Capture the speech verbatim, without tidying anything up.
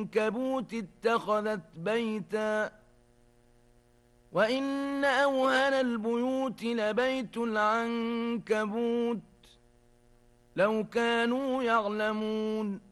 العنكبوت اتخذت بيتا وإن أوهن البيوت لبيت العنكبوت لو كانوا يعلمون